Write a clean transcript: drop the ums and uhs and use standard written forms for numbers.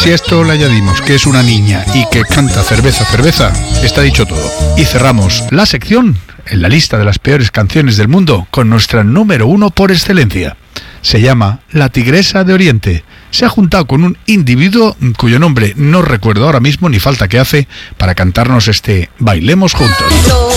Si a esto le añadimos que es una niña y que canta cerveza, cerveza, está dicho todo. Y cerramos la sección en la lista de las peores canciones del mundo con nuestra número 1 por excelencia. Se llama La Tigresa de Oriente. Se ha juntado con un individuo cuyo nombre no recuerdo ahora mismo ni falta que hace para cantarnos este Bailemos Juntos.